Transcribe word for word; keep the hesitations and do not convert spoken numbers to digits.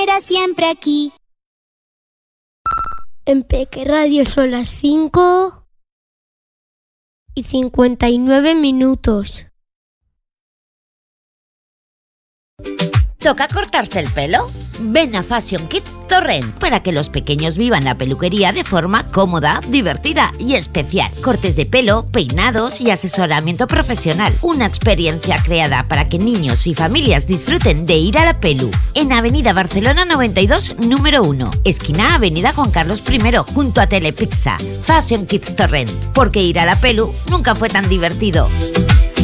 Era siempre aquí. En Peque Radio son las cinco y cincuenta y nueve minutos. ¿Toca cortarse el pelo? Ven a Fashion Kids Torrent para que los pequeños vivan la peluquería de forma cómoda, divertida y especial. Cortes de pelo, peinados y asesoramiento profesional. Una experiencia creada para que niños y familias disfruten de ir a la pelu. En Avenida Barcelona noventa y dos, número uno. Esquina Avenida Juan Carlos primero, junto a Telepizza. Fashion Kids Torrent. Porque ir a la pelu nunca fue tan divertido.